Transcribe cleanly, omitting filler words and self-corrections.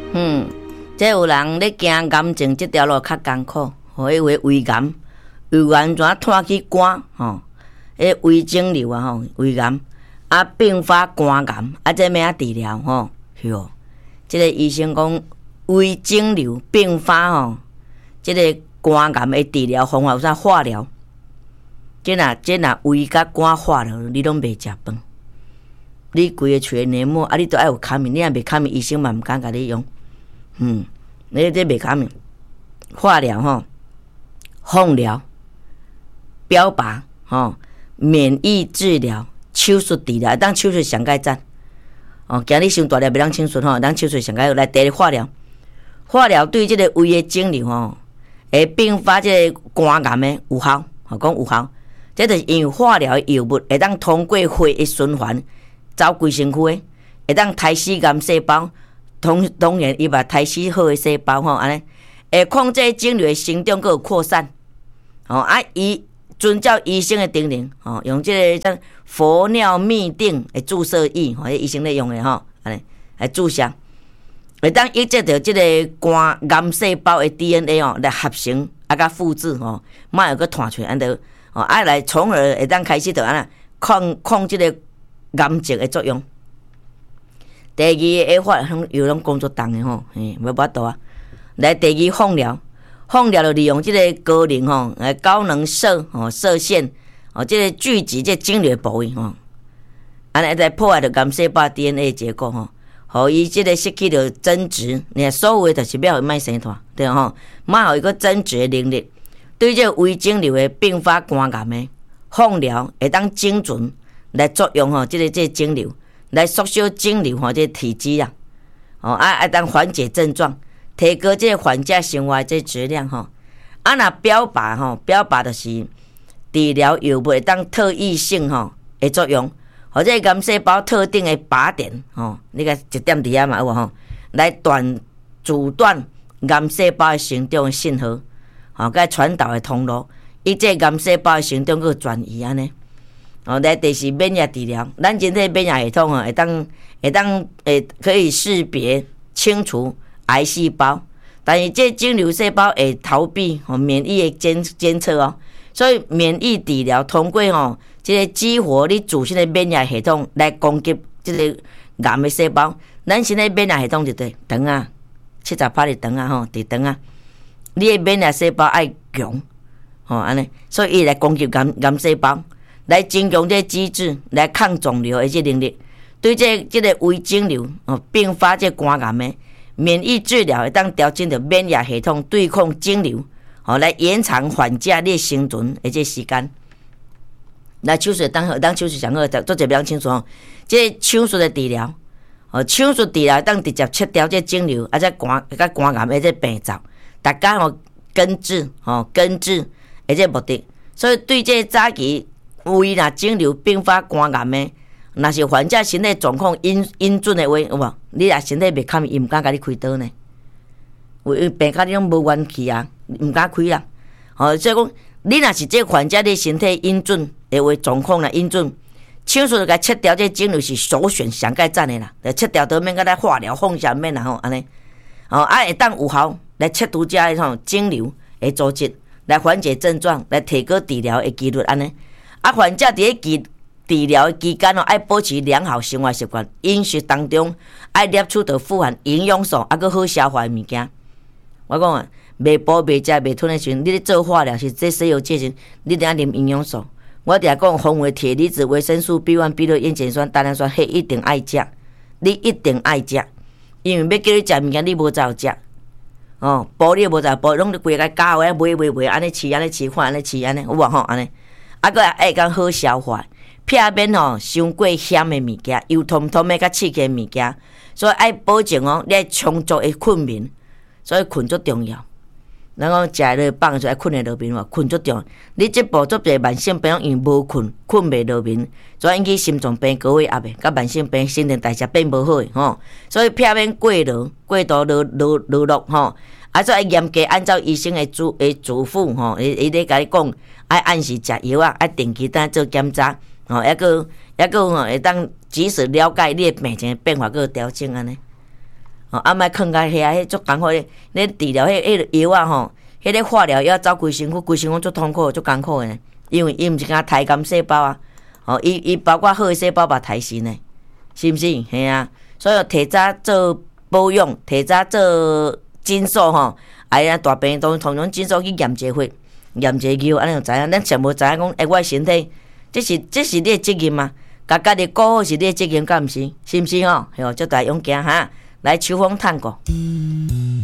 这有人咧行癌症这条路较艰苦，迄位胃癌，胃完全拖去肝迄胃肿瘤胃癌并发肝癌这咩治疗哟？这个医生讲胃肿瘤并发这个肝癌的治疗方法有啥化疗？这若胃甲肝化疗，你拢袂食饭，你规个喙黏膜你都爱有卡面，你若袂卡面，医生嘛毋敢甲你用。你这袂卡面，化疗放疗、标靶免疫治疗、手术治疗，当手术上盖赞今日伤大了，袂当手术当手术上盖来第二化疗。化疗对这个胃的肿瘤会并发这个肝癌的有效，讲有效。这就是因为化疗的药物会当通过血的循环走规身躯的，会当杀死癌细胞。当然，伊把杀死好的细胞安尼会控制肿瘤的生长佮扩散。伊遵照医生的叮咛用这个氟尿嘧啶的注射液医生咧用的安尼来注射，会当抑制着这个肝癌细胞的 DNA 来合成甲复制莫有个弹出来安得来，从而会当开始着安控这个癌症的作用。第二个化有拢工作重的无法度啊。来第二放疗，放疗就利用这个高能高能射线这个聚集这肿瘤部位安尼来破坏着癌细胞 DNA 结构互伊这个失去着增殖，你所有的就是要伊莫生大，对莫互伊个增殖的能力。对这胃肿瘤的并发肝癌的放疗会当精准来作用这个肿瘤。来缩小肿瘤这体积当缓解症状，提高这患者生活这质量若标靶就是治疗药物会当特异性的作用，或者癌细胞特定的靶点你个一点伫遐嘛有无来阻断癌细胞的生长的信号甲传导的通路，以这癌细胞的生长佮转移安尼。来第四免疫治疗，咱人体免疫系统会当可以识别清除癌细胞，但是这肿瘤细胞会逃避免疫的监测所以免疫治疗通过这个激活你自身的免疫系统来攻击这个癌的细胞。咱身体免疫系统就对肠70%的肠伫肠你的免疫细胞爱强安尼，所以伊来攻击癌细胞。来增强这机制，来抗肿瘤的这能力，对这个胃肿瘤并发这肝癌的免疫治疗会当调整着免疫系统对抗肿瘤来延长患者你生存的这时间。来手术当手术上好，做一遍手术这手术的治疗手术治疗当直接切掉这肿瘤这肝癌的这病灶，大家根治的这目的。所以对这早期胃若肿瘤并发肝癌的，若是患者身体状况阴准的话，有无？你若身体袂堪，伊毋敢甲你开刀呢。有病甲你拢无元气毋敢开啦。所以讲，你若是这患者你身体阴准的话，状况若阴准，手术就甲切掉这肿瘤是首选上盖赞的啦。切掉都免甲来化疗放射免啦安尼。会当有效来切除这肿瘤的组织，来缓解症状，来提高治疗的几率安尼。患者伫咧治疗期间爱保持良好生活习惯，饮食当中爱摄取到富含营养素佮好消化的物件。我讲袂补袂食袂吞的时阵，你咧做化疗是这西药剂时，你一定要啉营养素。我定讲红维、铁离子、维生素 B1、B6、烟碱酸、单氨酸，迄一定爱食，你一定爱食，因为要叫你食物件，你无照食。补你无照补，拢规个教诶，买安尼吃，看安尼吃安尼，有无安尼？个会讲好消化，避免伤过咸的物件，油通通的甲刺激的物件，所以爱保证你爱充足的困眠，所以困足重要。咱讲食落放就爱困会落眠嘛，困足重要。你这步做侪慢性病，因为无困袂落眠，所以引起心脏病、高血压的，甲慢性病、新陈代谢变无好的所以避免过度劳碌所以爱严格按照医生的嘱咐伊咧甲你讲，爱按时食药爱定期当做检查抑个会当及时了解你的病情的变化，佮调整安尼莫囥甲遐，迄足艰苦咧。咧治疗迄个药啊吼，迄个化疗要走规身躯，规身躯足痛苦，足艰苦诶。因为伊毋是敢杀癌细胞啊，伊包括好诶细胞嘛杀死呢，是毋是？嘿啊，所以提早做保养，提早做诊所吼，哎呀，大病都通常诊所去验一下血，验一下尿，安尼就知影。咱全无知影讲，我诶身体，这是你诶责任嘛？甲家己顾好是你诶责任，敢毋是？是毋是吼？吼，足大勇行哈，来秋风探过。